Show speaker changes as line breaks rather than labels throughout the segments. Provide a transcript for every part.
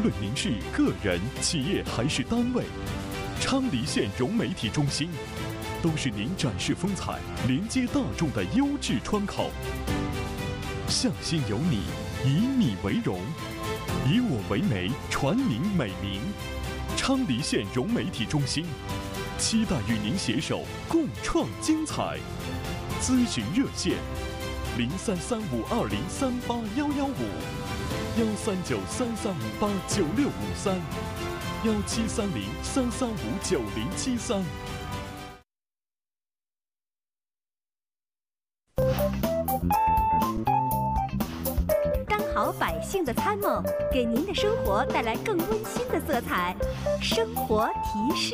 论您是个人、企业还是单位，昌黎县融媒体中心都是您展示风采、连接大众的优质窗口。向心有你，以你为荣，以我为媒，传您美名。昌黎县融媒体中心期待与您携手共创精彩。咨询热线：033520381155，1393589653，173033590073。
好百姓的参谋，给您的生活带来更温馨的色彩。生活提示。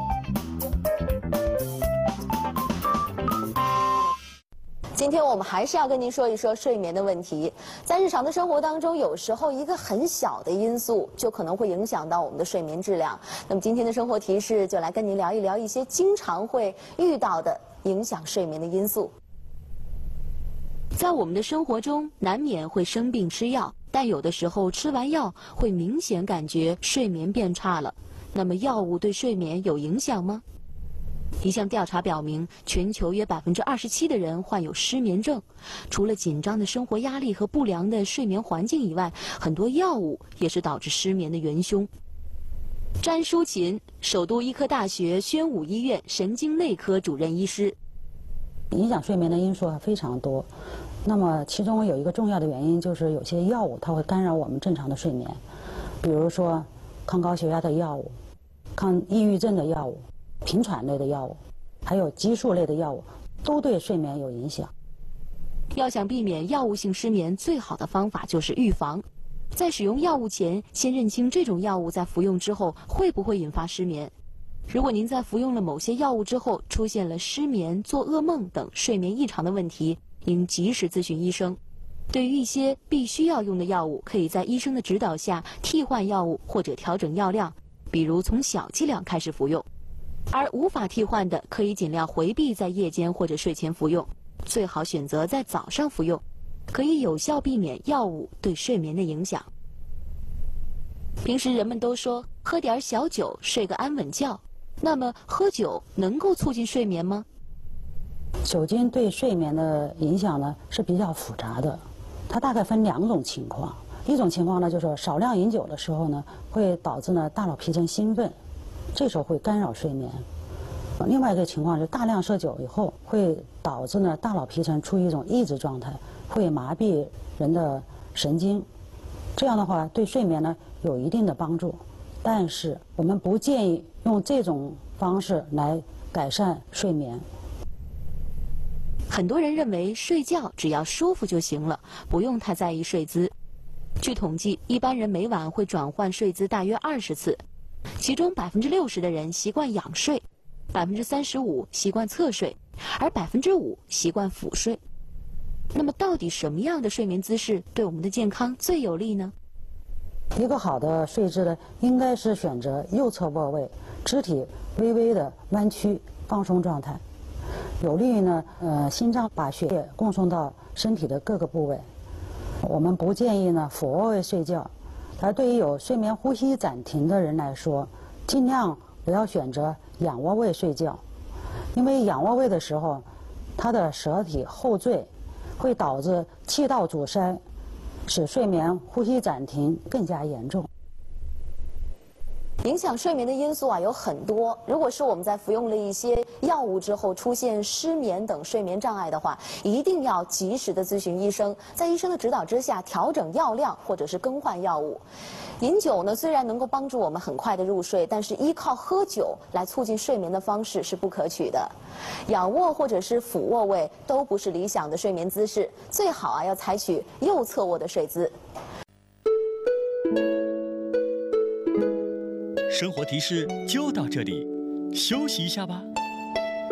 今天我们还是要跟您说一说睡眠的问题。在日常的生活当中，有时候一个很小的因素就可能会影响到我们的睡眠质量。那么今天的生活提示就来跟您聊一聊一些经常会遇到的影响睡眠的因素。
在我们的生活中，难免会生病吃药，但有的时候吃完药会明显感觉睡眠变差了。那么药物对睡眠有影响吗？一项调查表明，全球约27%的人患有失眠症。除了紧张的生活压力和不良的睡眠环境以外，很多药物也是导致失眠的元凶。詹淑琴，首都医科大学宣武医院神经内科主任医师。
影响睡眠的因素非常多，那么其中有一个重要的原因就是有些药物它会干扰我们正常的睡眠，比如说抗高血压的药物、抗抑郁症的药物、频喘类的药物，还有激素类的药物，都对睡眠有影响。
要想避免药物性失眠，最好的方法就是预防。在使用药物前，先认清这种药物在服用之后会不会引发失眠。如果您在服用了某些药物之后出现了失眠、做噩梦等睡眠异常的问题，应及时咨询医生。对于一些必须要用的药物，可以在医生的指导下替换药物或者调整药量，比如从小剂量开始服用。而无法替换的，可以尽量回避在夜间或者睡前服用，最好选择在早上服用，可以有效避免药物对睡眠的影响。平时人们都说喝点小酒睡个安稳觉，那么喝酒能够促进睡眠吗？
酒精对睡眠的影响呢是比较复杂的，它大概分2种情况。一种情况呢就是少量饮酒的时候呢，会导致呢大脑皮层兴奋，这时候会干扰睡眠。另外一个情况是大量摄酒以后，会导致呢大脑皮层处于一种抑制状态，会麻痹人的神经，这样的话对睡眠呢有一定的帮助。但是我们不建议用这种方式来改善睡眠。
很多人认为睡觉只要舒服就行了，不用太在意睡姿。据统计，一般人每晚会转换睡姿大约20次，其中60%的人习惯仰睡，35%习惯侧睡，而5%习惯俯睡。那么到底什么样的睡眠姿势对我们的健康最有利呢？
一个好的睡姿呢，应该是选择右侧卧位，肢体微微的弯曲放松状态，有利于呢心脏把血液供送到身体的各个部位。我们不建议呢俯卧位睡觉，而对于有睡眠呼吸暂停的人来说，尽量不要选择仰卧位睡觉，因为仰卧位的时候，它的舌体后坠，会导致气道阻塞，使睡眠呼吸暂停更加严重。
影响睡眠的因素有很多。如果是我们在服用了一些药物之后出现失眠等睡眠障碍的话，一定要及时的咨询医生，在医生的指导之下调整药量或者是更换药物。饮酒呢，虽然能够帮助我们很快的入睡，但是依靠喝酒来促进睡眠的方式是不可取的。仰卧或者是俯卧位都不是理想的睡眠姿势，最好要采取右侧卧的睡姿。
生活提示就到这里，休息一下吧。